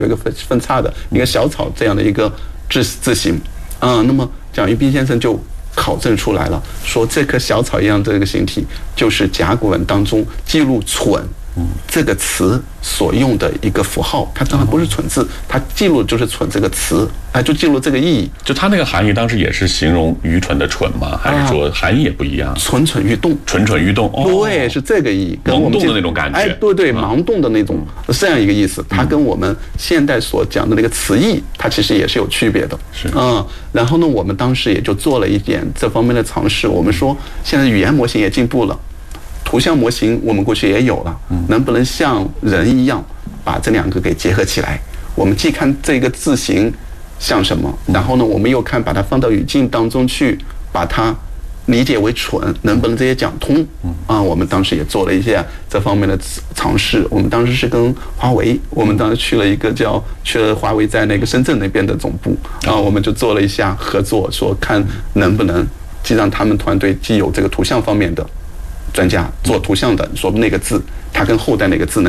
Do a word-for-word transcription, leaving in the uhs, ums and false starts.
有一个分分叉的一个小草这样的一个字字形，啊、嗯，那么蒋玉斌先生就考证出来了，说这棵小草一样这个形体就是甲骨文当中记录蠢这个词所用的一个符号，它当然不是蠢字，它记录就是蠢这个词，哎，就记录这个意义。 就它那个含义当时也是形容愚蠢的蠢吗？还是说含义也不一样？ 蠢蠢欲动， 蠢蠢欲动，哦， 对，是这个意义，跟我们盲动的那种感觉， 哎，对对，盲动的那种这样一个意思，它跟我们现代所讲的那个词义，它其实也是有区别的。 是， 嗯，然后呢，我们当时也就做了一点这方面的尝试。我们说，现在语言模型也进步了。图像模型我们过去也有了，能不能像人一样把这两个给结合起来？我们既看这个字形像什么，然后呢，我们又看把它放到语境当中去，把它理解为蠢，能不能这些讲通？啊，我们当时也做了一些这方面的尝试。我们当时是跟华为，我们当时去了一个叫去了华为在那个深圳那边的总部啊，我们就做了一下合作，说看能不能既让他们团队既有这个图像方面的专家做图像的，说那个字它跟后代那个字能